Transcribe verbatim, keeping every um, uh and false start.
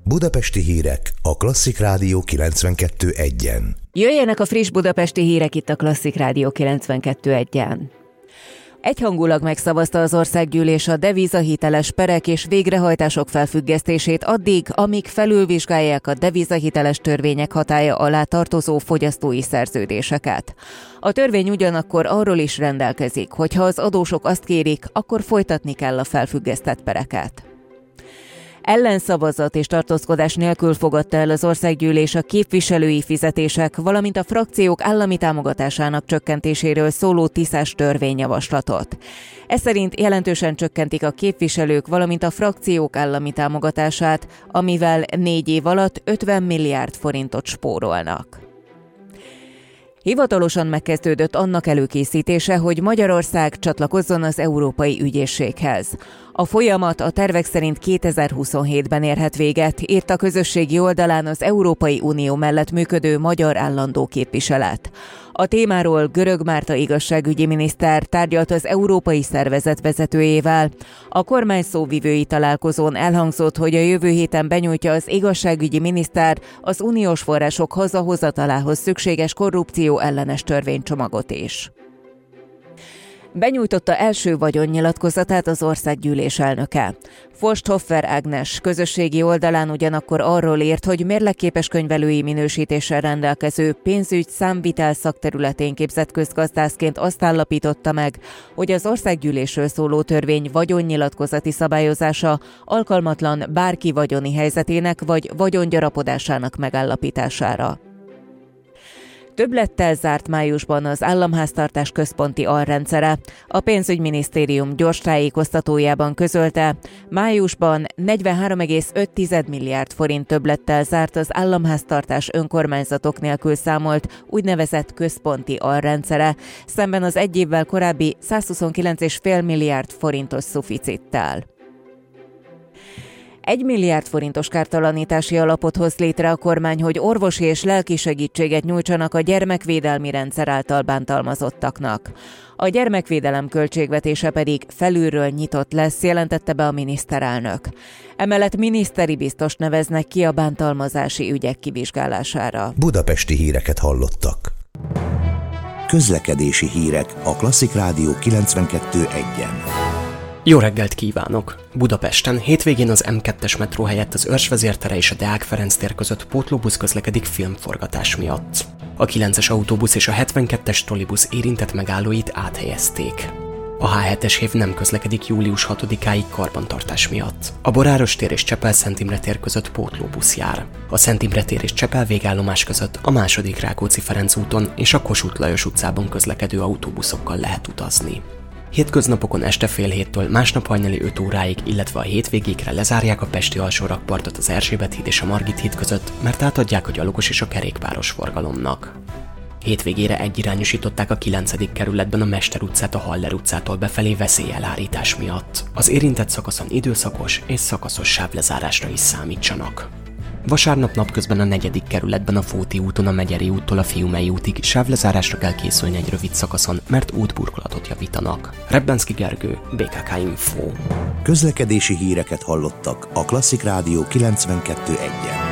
Budapesti hírek a Klasszik Rádió kilencvenkettő egyen. Jöjjenek a friss budapesti hírek itt a Klasszik Rádió kilencvenkettő egyen. Egyhangulag megszavazta az országgyűlés a devizahiteles perek és végrehajtások felfüggesztését addig, amíg felülvizsgálják a devizahiteles törvények hatálya alá tartozó fogyasztói szerződéseket. A törvény ugyanakkor arról is rendelkezik, hogy ha az adósok azt kérik, akkor folytatni kell a felfüggesztett pereket. Ellenszavazat és tartózkodás nélkül fogadta el az országgyűlés a képviselői fizetések, valamint a frakciók állami támogatásának csökkentéséről szóló tiszás törvényjavaslatot. Ez szerint jelentősen csökkentik a képviselők, valamint a frakciók állami támogatását, amivel négy év alatt ötven milliárd forintot spórolnak. Hivatalosan megkezdődött annak előkészítése, hogy Magyarország csatlakozzon az Európai Ügyészséghez. A folyamat a tervek szerint kétezer-huszonhétben érhet véget, írt a közösségi oldalán az Európai Unió mellett működő magyar állandó képviselet. A témáról Görög Márta igazságügyi miniszter tárgyalt az európai szervezet vezetőjével. A kormány szóvivői találkozón elhangzott, hogy a jövő héten benyújtja az igazságügyi miniszter az uniós források hazahozatalához szükséges korrupció ellenes törvénycsomagot is. Benyújtotta első vagyonnyilatkozatát az országgyűlés elnöke. Forsthoffer Ágnes közösségi oldalán ugyanakkor arról írt, hogy mérlegképes könyvelői minősítéssel rendelkező pénzügy számvitel szakterületén képzett közgazdászként azt állapította meg, hogy az országgyűlésről szóló törvény vagyonnyilatkozati szabályozása alkalmatlan bárki vagyoni helyzetének vagy vagyongyarapodásának megállapítására. Többlettel zárt májusban az államháztartás központi alrendszere. A pénzügyminisztérium gyors tájékoztatójában közölte, májusban negyvenhárom egész öt milliárd forint többlettel zárt az államháztartás önkormányzatok nélkül számolt úgynevezett központi alrendszere, szemben az egy évvel korábbi százhuszonkilenc egész öt milliárd forintos szuficittel. Egy milliárd forintos kártalanítási alapot hoz létre a kormány, hogy orvosi és lelki segítséget nyújtsanak a gyermekvédelmi rendszer által bántalmazottaknak. A gyermekvédelem költségvetése pedig felülről nyitott lesz, jelentette be a miniszterelnök. Emellett miniszteri biztost neveznek ki a bántalmazási ügyek kivizsgálására. Budapesti híreket hallottak. Közlekedési hírek a Klasszik Rádió kilencvenkettő egyen. Jó reggelt kívánok! Budapesten hétvégén az em kettes metró helyett az Őrsvezér tere és a Deák Ferenc tér között pótlóbusz közlekedik filmforgatás miatt. A kilences autóbusz és a hetvenkettes trollibusz érintett megállóit áthelyezték. A há hetes hév nem közlekedik július hatodikáig karbantartás miatt. A Boráros tér és Csepel-Szent Imre tér között pótlóbusz jár. A Szent Imre tér és Csepel végállomás között a második Rákóczi-Ferenc úton és a Kossuth Lajos utcában közlekedő autóbuszokkal lehet utazni. Hétköznapokon este fél héttől másnap hajnali öt óráig, illetve a hétvégékre lezárják a pesti alsórakpartot az Erzsébet híd és a Margit híd között, mert átadják a gyalogos és a kerékpáros forgalomnak. Hétvégére egyirányosították a kilencedik kerületben a Mester utcát a Haller utcától befelé veszélyelhárítás miatt. Az érintett szakaszon időszakos és szakaszos sávlezárásra is számítsanak. Vasárnap napközben a negyedik kerületben a Fóti úton a Megyeri úttól a Fiumei útig sávlezárásra kell készülni egy rövid szakaszon, mert útburkolatot javítanak. Rebbenszky Gergő, bé ká ká Info. Közlekedési híreket hallottak a Klasszik Rádió kilencvenkettő egyen.